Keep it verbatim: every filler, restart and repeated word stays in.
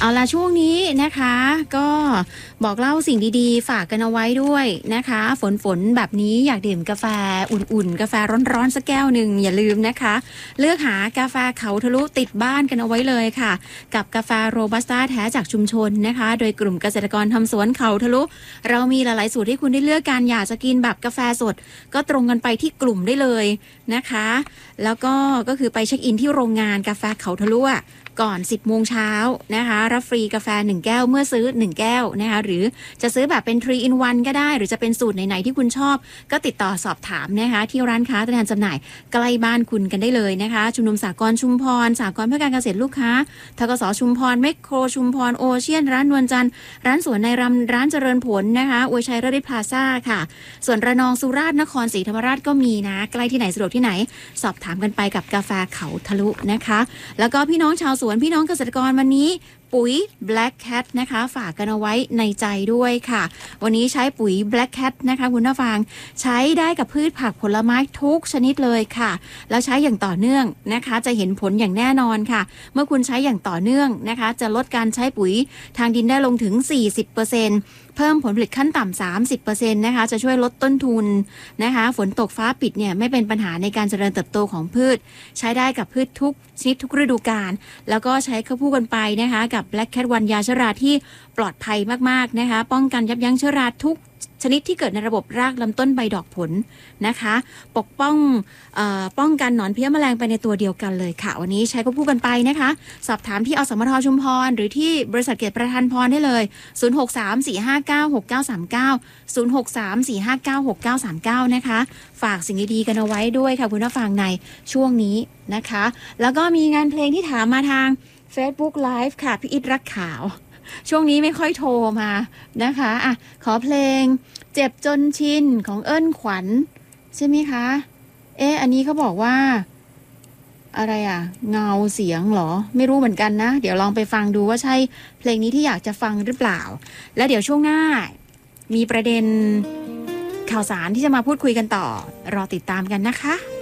เอาละช่วงนี้นะคะก็บอกเล่าสิ่งดีๆฝากกันเอาไว้ด้วยนะคะฝนฝนแบบนี้อยากดื่มกาแฟอุ่นๆกาแฟร้อนๆสักแก้วหนึ่งอย่าลืมนะคะเลือกหากาแฟเขาทะลุติดบ้านกันเอาไว้เลยค่ะกับกาแฟโรบัสต้าแท้จากชุมชนนะคะโดยกลุ่มเกษตรกรทำสวนเขาทะลุเรามีหลายๆสูตรให้คุณได้เลือกกันอยากจะกินแบบกาแฟสดก็ตรงกันไปที่กลุ่มได้เลยนะคะแล้วก็ก็คือไปเช็คอินที่โรงงานกาแฟเขาทะลุก่อน สิบโมงเช้านะคะรับฟรีกาแฟหนึ่งแก้วเมื่อซื้อหนึ่งแก้วนะคะหรือจะซื้อแบบเป็น ทรี อิน วัน ก็ได้หรือจะเป็นสูตรไหนๆที่คุณชอบก็ติดต่อสอบถามนะคะที่ร้านค้าตัวแทนจำหน่ายใกล้บ้านคุณกันได้เลยนะคะชุมนุมสหกรณ์ชุมพรสหกรณ์เพื่อการเกษตรลูกค้าธกสชุมพรแมคโครชุมพรโอเชียนร้านนวลจันทร์ร้านสวนในรำร้านเจริญผลนะคะอวยชัยเรดิพลาซ่าค่ะส่วนระนองสุราษฎร์นครศรีธรรมราชก็มีนะใกล้ที่ไหนสะดวกที่ไหนสอบถามกันไปกับกาแฟเขาทะลุนะคะแล้วก็พี่น้องชาวสวนพี่น้องเกษตรกรวันนี้ปุ๋ย Black Cat นะคะฝากกันเอาไว้ในใจด้วยค่ะวันนี้ใช้ปุ๋ย Black Cat นะคะคุณผู้ฟังใช้ได้กับพืชผักผลไม้ทุกชนิดเลยค่ะแล้วใช้อย่างต่อเนื่องนะคะจะเห็นผลอย่างแน่นอนค่ะเมื่อคุณใช้อย่างต่อเนื่องนะคะจะลดการใช้ปุ๋ยทางดินได้ลงถึง สี่สิบเปอร์เซ็นต์ เพิ่มผลผลิตขั้นต่ำ สามสิบเปอร์เซ็นต์ นะคะจะช่วยลดต้นทุนนะคะฝนตกฟ้าปิดเนี่ยไม่เป็นปัญหาในการเจริญเติบโตของพืชใช้ได้กับพืชทุกชนิดทุกฤดูกาลแล้วก็ใช้ควบคู่กันไปนะคะกับ Black Cat วันยาเชื้อราที่ปลอดภัยมากๆนะคะป้องกันยับยั้งเชื้อราทุกชนิดที่เกิดในระบบรากลำต้นใบดอกผลนะคะปกป้องเอ่อป้องกันหนอนเพี้ยแมลงไปในตัวเดียวกันเลยค่ะวันนี้ใช้ควบคู่กันไปนะคะสอบถามที่อสมทชุมพรหรือที่บริษัทเกษตรประทานพรได้เลยศูนย์ หก สาม สี่ ห้า เก้า หก เก้า สาม เก้า ศูนย์ หก สาม สี่ ห้า เก้า หก เก้า สาม เก้านะคะฝากสิ่งดีๆกันเอาไว้ด้วยค่ะคุณผู้ฟังในช่วงนี้นะคะแล้วก็มีงานเพลงที่ถามมาทาง Facebook Live ค่ะพี่อิทรักขาวช่วงนี้ไม่ค่อยโทรมานะคะอ่ะขอเพลงเจ็บจนชินของเอิ้นขวัญใช่ไหมคะเอ๊ะอันนี้เขาบอกว่าอะไรอ่ะเงาเสียงเหรอไม่รู้เหมือนกันนะเดี๋ยวลองไปฟังดูว่าใช่เพลงนี้ที่อยากจะฟังหรือเปล่าแล้วเดี๋ยวช่วงหน้ามีประเด็นข่าวสารที่จะมาพูดคุยกันต่อรอติดตามกันนะคะ